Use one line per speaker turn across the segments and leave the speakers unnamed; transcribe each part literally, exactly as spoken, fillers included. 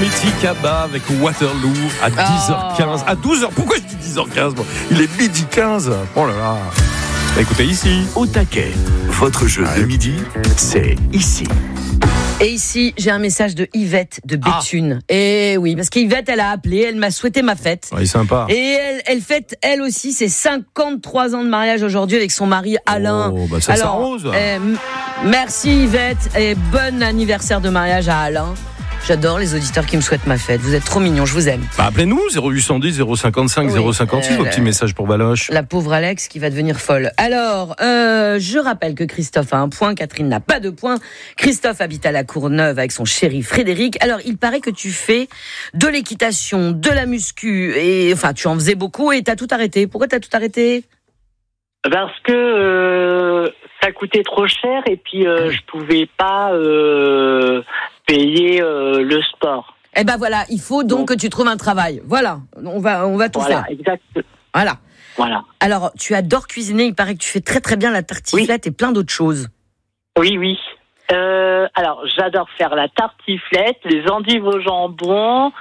mythique ABBA avec Waterloo à dix heures quinze. À douze heures, pourquoi je dis dix heures quinze moi ? Il est midi quinze. Oh là là. Écoutez ici.
Au taquet, votre jeu de midi, c'est ici.
Et ici, j'ai un message de Yvette de Béthune. Ah. Et oui, parce qu'Yvette, elle a appelé, elle m'a souhaité ma fête.
Oui, sympa.
Et elle, elle fête, elle aussi, ses cinquante-trois ans de mariage aujourd'hui avec son mari Alain.
Oh, bah ça
Alors,
s'arrose.
Euh, merci Yvette et bon anniversaire de mariage à Alain. J'adore les auditeurs qui me souhaitent ma fête. Vous êtes trop mignons, je vous aime.
Bah, appelez-nous zéro huit cent dix zéro cinquante-cinq oui, zéro cinquante-six, euh, vos petits messages pour Baloche.
La pauvre Alex qui va devenir folle. Alors, euh, je rappelle que Christophe a un point, Catherine n'a pas de point. Christophe habite à la Courneuve avec son chéri Frédéric. Alors, il paraît que tu fais de l'équitation, de la muscu, et enfin, tu en faisais beaucoup et t'as tout arrêté. Pourquoi t'as tout arrêté ?
Parce que euh, ça coûtait trop cher et puis euh, je pouvais pas euh, payer euh, le sport.
Eh ben voilà, il faut donc, donc que tu trouves un travail. Voilà, on va, on va tout
voilà,
faire.
Exact.
Voilà.
Voilà.
Alors, tu adores cuisiner. Il paraît que tu fais très très bien la tartiflette oui. et plein d'autres choses.
Oui, oui. Euh, alors, j'adore faire la tartiflette, les endives au jambon.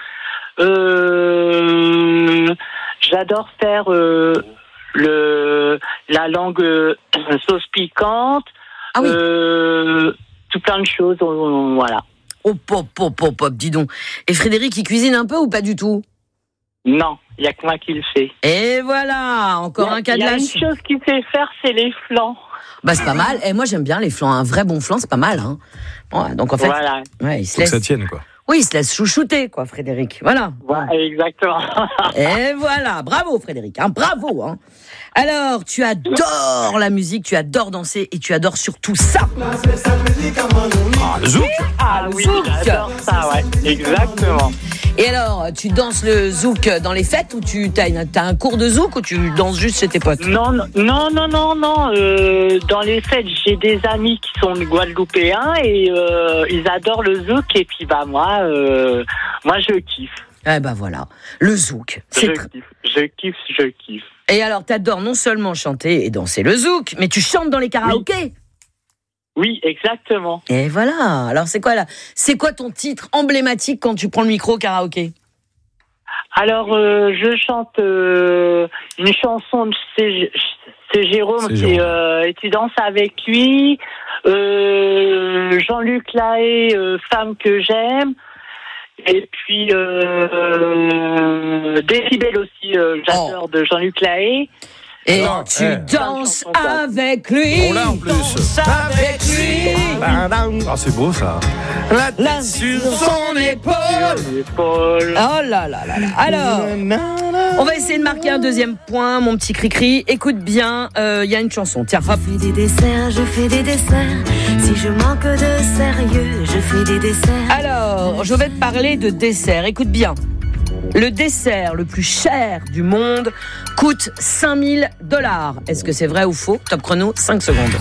Euh, j'adore faire euh, le la langue euh, sauce piquante. Ah oui. Euh, tout plein de choses. Euh, voilà.
Oh, pop, pop, pop, pop, dis donc. Et Frédéric, il cuisine un peu ou pas du tout ?
Non, il n'y a que moi qui le fais.
Et voilà, encore
a,
un cas de lâche.
Il y a une chose qu'il sait faire, c'est les flans.
Bah, c'est pas mal. Et moi, j'aime bien les flans. Un vrai bon flan, c'est pas mal. Hein. Bon, donc, en fait,
voilà.
Ouais, il se
Faut
laisse...
que ça tienne, quoi.
Oui, il se laisse chouchouter, quoi, Frédéric. Voilà.
Voilà, exactement.
Et voilà. Bravo, Frédéric. Hein, bravo. Hein. Alors, tu adores la musique, tu adores danser et tu adores surtout ça.
Ah, le zouk.
Ah
le
oui,
zouk.
j'adore ça, ouais. Exactement.
Et alors, tu danses le zouk dans les fêtes ou tu as, une, t'as un cours de zouk ou tu danses juste chez tes potes ?
Non, non, non, non, non. Euh, dans les fêtes, j'ai des amis qui sont guadeloupéens et euh, ils adorent le zouk. Et puis, bah moi, euh, moi, je kiffe.
Eh ben voilà, le zouk. C'est
je
tr...
kiffe, je kiffe, je kiffe.
Et alors, t'adores non seulement chanter et danser le zouk, mais tu chantes dans les karaokés.
Oui. Oui, exactement.
Et voilà. Alors, c'est quoi là ? C'est quoi ton titre emblématique quand tu prends le micro au karaoké ?
Alors, euh, je chante euh, une chanson de c'est, c'est Jérôme, c'est Jérôme. Qui, euh, et tu danses avec lui. Euh, Jean-Luc Lahaye, euh, Femme que j'aime. Et puis, euh, Décibel aussi, euh, j'adore, oh. de Jean-Luc Lahaye.
Et non, tu hey. danses avec lui.
On l'a en plus.
Avec lui.
Ah, c'est beau ça.
La tête sur son épaule. Oh là là là là. Alors, on va essayer de marquer un deuxième point, mon petit cri-cri. Écoute bien, il euh, y a une chanson. Tiens, hop.
Je fais des desserts, je fais des desserts. Si je manque de sérieux, je fais des desserts.
Alors, je vais te parler de dessert. Écoute bien. Le dessert le plus cher du monde coûte cinq mille dollars. Est-ce que c'est vrai ou faux ? Top chrono, cinq secondes.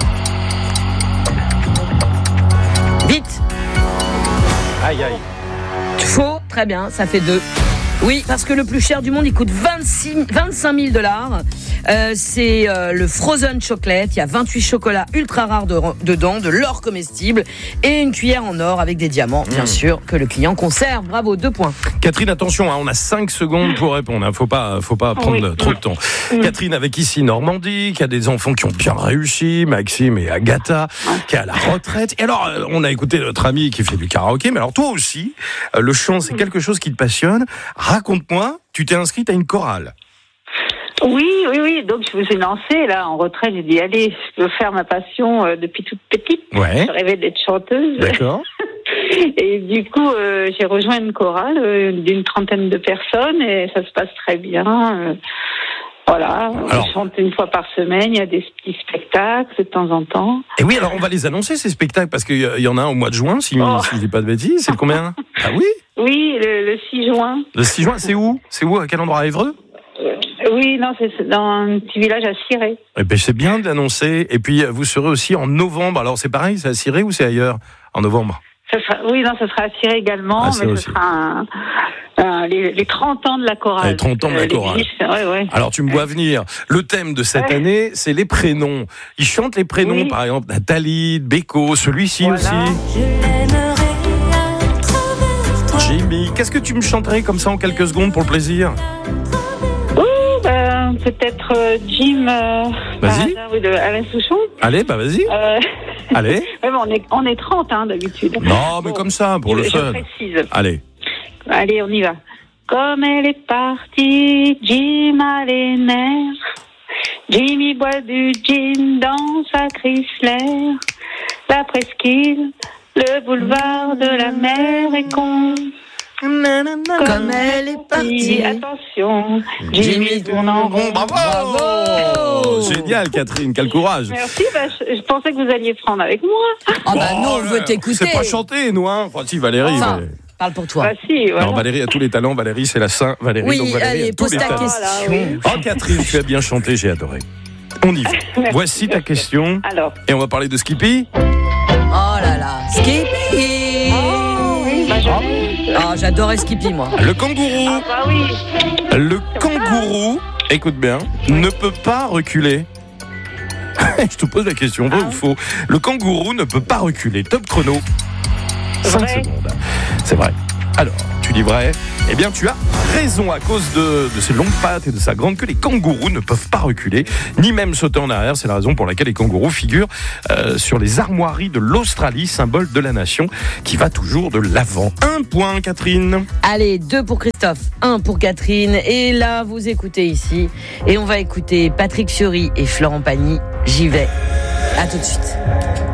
Vite.
Aïe, aïe.
Faux, très bien, ça fait deux. Oui, parce que le plus cher du monde, il coûte vingt-six, vingt-cinq mille dollars. Euh, c'est euh, le Frozen Chocolate. Il y a vingt-huit chocolats ultra rares de, dedans, de l'or comestible et une cuillère en or avec des diamants, bien mmh. sûr, que le client conserve. Bravo, deux points.
Catherine, attention, hein, on a cinq secondes pour répondre. Hein, faut pas, faut pas prendre oui. trop de temps. Mmh. Catherine, avec ici Normandie, qui a des enfants qui ont bien réussi, Maxime et Agatha, qui est à la retraite. Et alors, on a écouté notre ami qui fait du karaoké, mais alors toi aussi, le chant, c'est quelque chose qui te passionne. Raconte-moi, tu t'es inscrite à une chorale.
Oui, oui, oui. Donc, je me suis lancée, là, en retraite. J'ai dit, allez, je veux faire ma passion euh, depuis toute petite.
Ouais.
Je rêvais d'être chanteuse.
D'accord.
Et du coup, euh, j'ai rejoint une chorale euh, d'une trentaine de personnes et ça se passe très bien. Euh, voilà. Alors, je chante une fois par semaine. Il y a des petits spectacles de temps en temps.
Et oui, alors on va les annoncer, ces spectacles, parce qu'il y en a un au mois de juin, si, oh. si je dis pas de bêtises. C'est le combien ? Ah oui ?
Oui, le, le six juin.
Le six juin, c'est où ? C'est où ? À quel endroit ? À Évreux ?
Oui, non, c'est dans un petit village à Ciré.
Eh ben, c'est bien de l'annoncer. Et puis, vous serez aussi en novembre. Alors, c'est pareil, c'est à Ciré ou c'est ailleurs, en novembre ?
Ça sera, oui, non, ça sera à Ciré également, ah, mais ce sera un, un, les, les trente ans de la chorale.
Les trente ans de la chorale.
Ouais, ouais.
Alors, tu me vois venir. Le thème de cette ouais. année, c'est les prénoms. Ils chantent les prénoms, oui. Par exemple, Nathalie, Beko, celui-ci voilà. aussi.
Je l'aimerais à travers toi.
Jim. Jimmy. Qu'est-ce que tu me chanterais comme ça en quelques secondes pour le plaisir?
Oh, ben, peut-être euh, Jim. Euh,
vas-y.
Ou de Alain Souchon.
Allez, bah vas-y.
Euh...
Allez.
Ouais, bon, on, est, on est trente hein, d'habitude.
Non, mais
bon,
comme ça, pour
je,
le fun.
Je précise.
Allez.
Allez, on y va. Comme elle est partie, Jim a les nerfs. Jimmy boit du gin dans sa Chrysler. La presqu'île, le boulevard de la mer est con.
Comme elle est partie.
Attention, Jimmy tourne en rond.
Bravo,
Bravo.
Génial, Catherine, quel courage.
Merci, bah, je, je pensais que vous alliez prendre avec moi.
Ah bah
Oh,
non, on veut t'écouter.
C'est pas chanter, nous, hein. Enfin, si, Valérie.
Enfin,
Valérie.
parle pour toi.
Bah si, voilà.
Non, Valérie a tous les talents. Valérie, c'est la Saint Valérie.
Oui,
donc Valérie
allez,
a tous
pose
les
ta
talents.
question.
Voilà, oui.
Oh, Catherine, tu as bien chanté, j'ai adoré. On y va.
Merci.
Voici ta question.
Alors.
Et on va parler de Skippy.
Oh là là, Skippy.
Oh, oui, bah, je...
Oh, j'adorais Skippy, moi.
Le kangourou.
Ah bah oui.
Le kangourou, écoute bien, ne peut pas reculer. Je te pose la question, vrai
Ah.
ou faux? Le kangourou ne peut pas reculer. Top chrono. cinq
Vrai.
secondes. C'est vrai. Alors, tu dis vrai? Eh bien, tu as raison. À cause de, de ses longues pattes et de sa grande queue, les kangourous ne peuvent pas reculer, ni même sauter en arrière. C'est la raison pour laquelle les kangourous figurent euh, sur les armoiries de l'Australie, symbole de la nation qui va toujours de l'avant. Un point, Catherine.
Allez, deux pour Christophe, un pour Catherine. Et là, vous écoutez ici. Et on va écouter Patrick Fiori et Florent Pagny. J'y vais. À tout de suite.